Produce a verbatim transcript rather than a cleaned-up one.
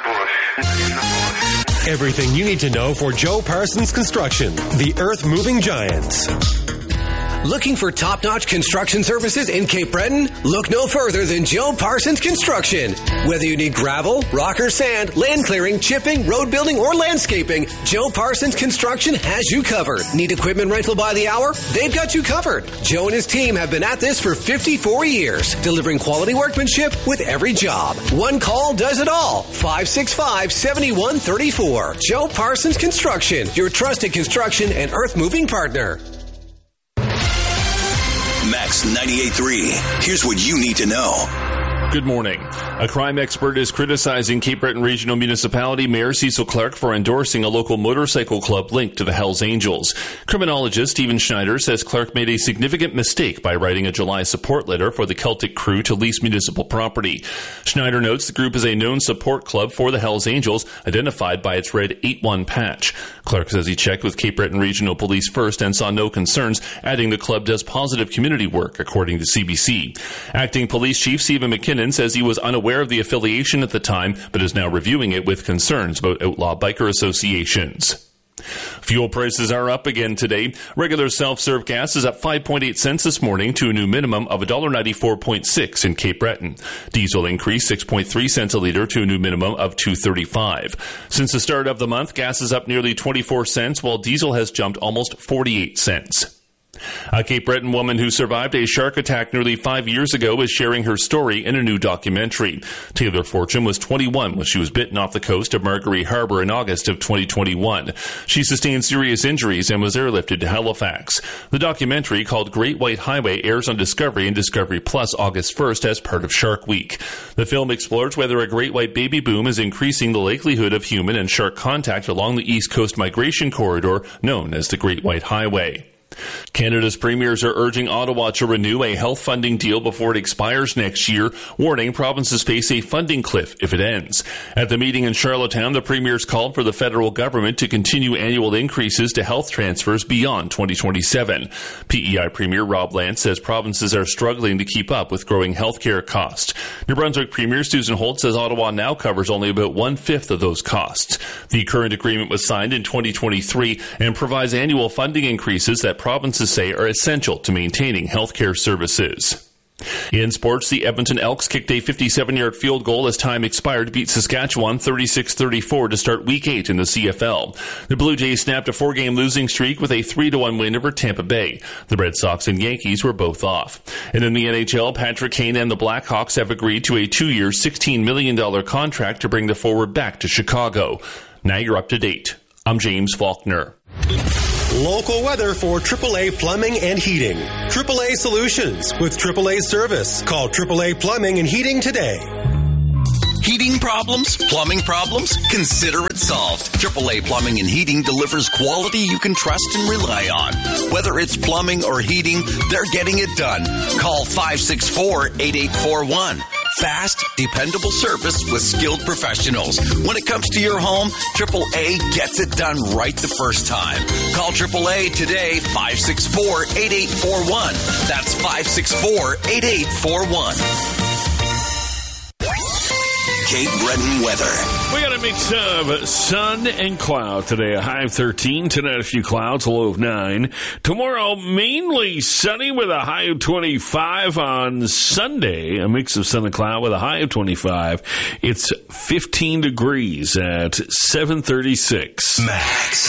bush. In the bush. Everything you need to know for Joe Parsons Construction, the earth-moving giants. Looking for top-notch construction services in Cape Breton? Look no further than Joe Parsons Construction. Whether you need gravel, rock or sand, land clearing, chipping, road building, or landscaping, Joe Parsons Construction has you covered. Need equipment rental by the hour? They've got you covered. Joe and his team have been at this for fifty-four years, delivering quality workmanship with every job. One call does it all. five six five, seven one three four. Joe Parsons Construction, your trusted construction and earth-moving partner. Max ninety-eight point three. Here's what you need to know. Good morning. A crime expert is criticizing Cape Breton Regional Municipality Mayor Cecil Clark for endorsing a local motorcycle club linked to the Hells Angels. Criminologist Stephen Schneider says Clark made a significant mistake by writing a July support letter for the Celtic crew to lease municipal property. Schneider notes the group is a known support club for the Hells Angels, identified by its red eight one patch. Clark says he checked with Cape Breton Regional Police first and saw no concerns, adding the club does positive community work, according to C B C. Acting Police Chief Stephen McKinnon says he was unaware of the affiliation at the time, but is now reviewing it with concerns about outlaw biker associations. Fuel prices are up again today. Regular self-serve gas is up five point eight cents this morning to a new minimum of one dollar ninety-four point six in Cape Breton. Diesel increased six point three cents a litre to a new minimum of two thirty-five. Since the start of the month, gas is up nearly twenty-four cents, while diesel has jumped almost forty-eight cents. A Cape Breton woman who survived a shark attack nearly five years ago is sharing her story in a new documentary. Taylor Fortune was twenty-one when she was bitten off the coast of Margaree Harbour in August of twenty twenty-one. She sustained serious injuries and was airlifted to Halifax. The documentary, called Great White Highway, airs on Discovery and Discovery Plus August first as part of Shark Week. The film explores whether a great white baby boom is increasing the likelihood of human and shark contact along the East Coast migration corridor known as the Great White Highway. Canada's premiers are urging Ottawa to renew a health funding deal before it expires next year, warning provinces face a funding cliff if it ends. At the meeting in Charlottetown, the premiers called for the federal government to continue annual increases to health transfers beyond twenty twenty-seven. P E I Premier Rob Lance says provinces are struggling to keep up with growing healthcare costs. New Brunswick Premier Susan Holt says Ottawa now covers only about one-fifth of those costs. The current agreement was signed in twenty twenty-three and provides annual funding increases that provinces say are essential to maintaining healthcare services. In sports, the Edmonton Elks kicked a fifty-seven-yard field goal as time expired to beat Saskatchewan thirty-six thirty-four to start Week eight in the C F L. The Blue Jays snapped a four-game losing streak with a three to one win over Tampa Bay. The Red Sox and Yankees were both off. And in the N H L, Patrick Kane and the Blackhawks have agreed to a two-year, sixteen million dollars contract to bring the forward back to Chicago. Now you're up to date. I'm James Faulkner. Local weather for triple A Plumbing and Heating. triple A Solutions with triple A Service. Call triple A Plumbing and Heating today. Heating problems? Plumbing problems? Consider it solved. triple A Plumbing and Heating delivers quality you can trust and rely on. Whether it's plumbing or heating, they're getting it done. Call five six four, eight eight four one. Fast, dependable service with skilled professionals. When it comes to your home, triple A gets it done right the first time. Call triple A today, five six four, eight eight four one. That's five six four, eight eight four one. Cape Breton weather. We got a mix of sun and cloud today. A high of thirteen. Tonight, a few clouds, a low of nine. Tomorrow, mainly sunny with a high of twenty-five. On Sunday, a mix of sun and cloud with a high of twenty-five. It's fifteen degrees at seven thirty-six. Max.